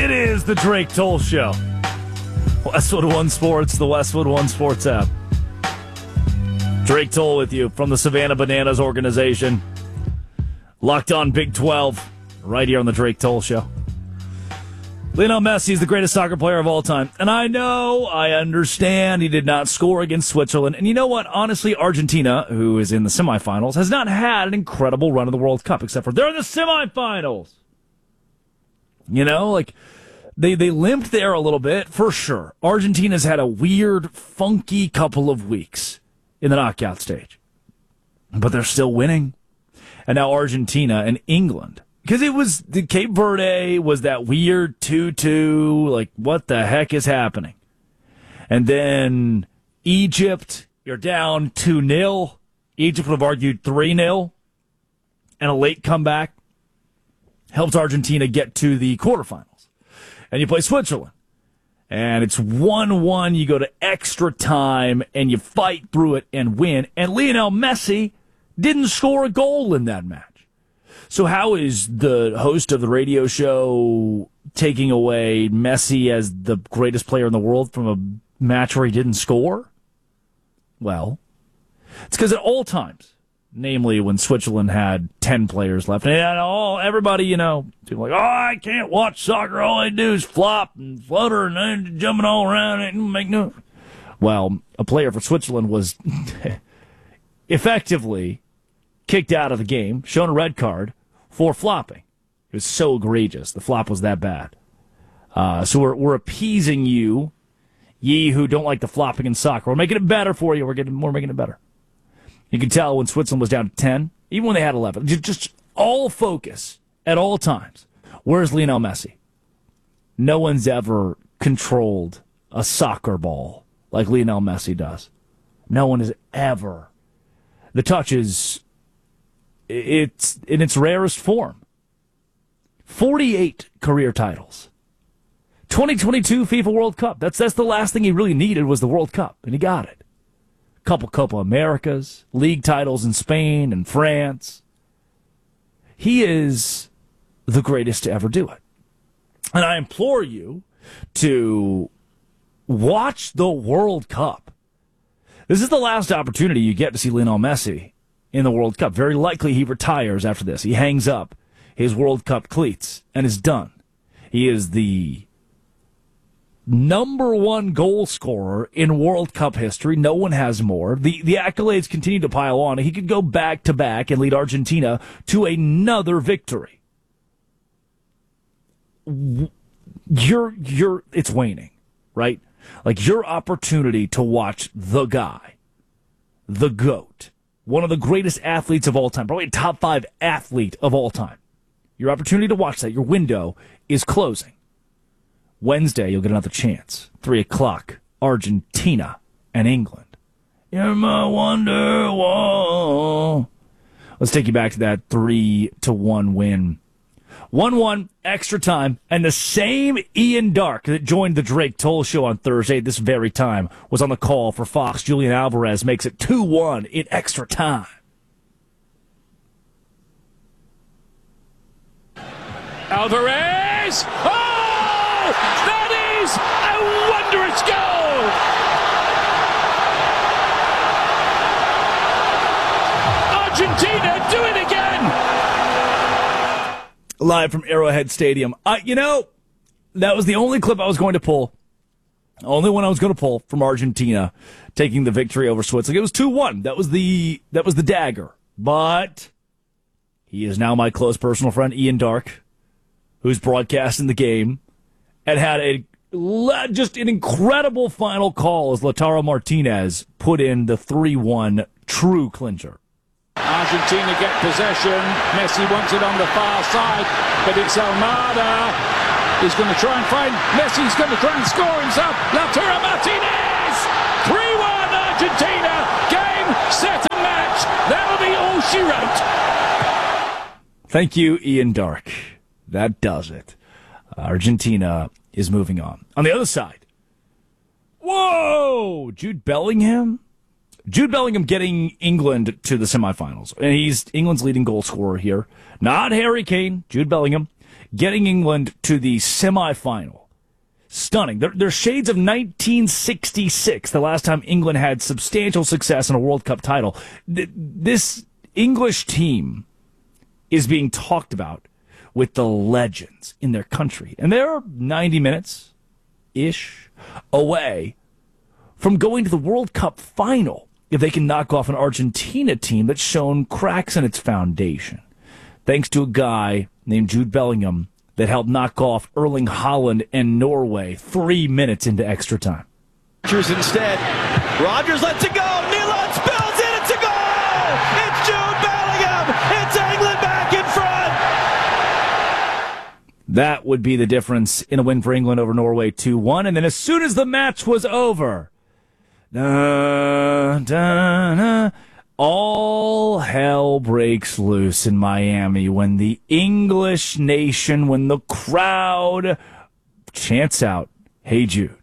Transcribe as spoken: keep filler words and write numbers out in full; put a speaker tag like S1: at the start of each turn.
S1: It is the Drake Toll Show. Westwood One Sports, the Westwood One Sports app. Drake Toll with you from the Savannah Bananas organization. Locked on Big twelve, right here on the Drake Toll Show. Lionel Messi is the greatest soccer player of all time. And I know, I understand he did not score against Switzerland. And you know what? Honestly, Argentina, who is in the semifinals, has not had an incredible run of the World Cup, except for they're in the semifinals. You know, like, they, they limped there a little bit, for sure. Argentina's had a weird, funky couple of weeks in the knockout stage. But they're still winning. And now Argentina and England. Because it was, the Cape Verde was that weird two two, like, what the heck is happening? And then Egypt, you're down two nil. Egypt would have argued three nil. And a late comeback helped Argentina get to the quarterfinals. And you play Switzerland. And it's one one. You go to extra time, and you fight through it and win. And Lionel Messi didn't score a goal in that match. So how is the host of the radio show taking away Messi as the greatest player in the world from a match where he didn't score? Well, it's because at all times, namely when Switzerland had ten players left, and all everybody, you know, people like, oh, I can't watch soccer. All I do is flop and flutter and uh, jumping all around and make no. Well, a player for Switzerland was effectively kicked out of the game, shown a red card for flopping. It was so egregious. The flop was that bad. Uh, so we're we're appeasing you, ye who don't like the flopping in soccer. We're making it better for you. We're getting we're making it better. You can tell when Switzerland was down to ten, even when they had eleven, just, just all focus at all times. Where's Lionel Messi? No one's ever controlled a soccer ball like Lionel Messi does. No one has ever. The touch is, it's in its rarest form. forty-eight career titles. twenty twenty-two FIFA World Cup. That's that's the last thing he really needed was the World Cup, and he got it. Couple Copa Americas, league titles in Spain and France. He is the greatest to ever do it. And I implore you to watch the World Cup. This is the last opportunity you get to see Lionel Messi in the World Cup. Very likely he retires after this. He hangs up his World Cup cleats and is done. He is the number one goal scorer in World Cup history. No one has more. The the accolades continue to pile on. He could go back to back and lead Argentina to another victory. You're you're it's waning, right? Like your opportunity to watch the guy, the GOAT, one of the greatest athletes of all time, probably a top five athlete of all time. Your opportunity to watch that, your window is closing. Wednesday, you'll get another chance. Three o'clock, Argentina and England. You're my wonderwall. Let's take you back to that three to one win. one one, extra time, and the same Ian Dark that joined the Drake Toll Show on Thursday at this very time was on the call for Fox. Julian Alvarez makes it two one in extra time.
S2: Alvarez! Oh! That is a wondrous goal! Argentina do it again!
S1: Live from Arrowhead Stadium. Uh, you know, that was the only clip I was going to pull. Only one I was going to pull from Argentina taking the victory over Switzerland. It was two one. That was the that was the dagger. But he is now my close personal friend, Ian Dark, who's broadcasting the game and had a just an incredible final call as Lautaro Martinez put in the three one true clincher.
S2: Argentina get possession. Messi wants it on the far side, but it's Almada. He's going to try and find Messi. He's going to try and score himself. Lautaro Martinez! three one Argentina. Game, set, and match. That'll be all she wrote.
S1: Thank you, Ian Dark. That does it. Argentina is moving on. On the other side, whoa! Jude Bellingham? Jude Bellingham getting England to the semifinals. And he's England's leading goal scorer here. Not Harry Kane, Jude Bellingham. getting England to the semifinal. Stunning. There, there's shades of nineteen sixty-six, the last time England had substantial success in a World Cup title. This English team is being talked about with the legends in their country. And they're ninety minutes-ish away from going to the World Cup final if they can knock off an Argentina team that's shown cracks in its foundation, thanks to a guy named Jude Bellingham that helped knock off Erling Haaland and Norway three minutes into extra time.
S3: Rodgers instead. Rodgers lets it go. Nyland spills it. It's a goal. It's Jude Bellingham. It's England back in front.
S1: That would be the difference in a win for England over Norway two one. And then as soon as the match was over, da, da, da, all hell breaks loose in Miami when the English nation, when the crowd chants out, "Hey Jude."